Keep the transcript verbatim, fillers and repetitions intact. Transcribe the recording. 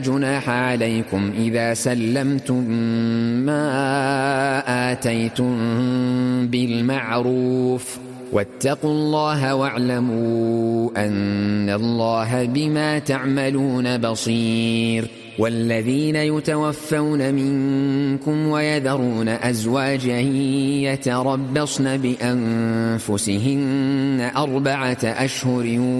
جناح عليكم إذا سلمتم ما آتيتم بالمعروف واتقوا الله واعلموا أن الله بما تعملون بصير. والذين يتوفون منكم ويذرون أزواجا يتربصن بأنفسهن أربعة أشهر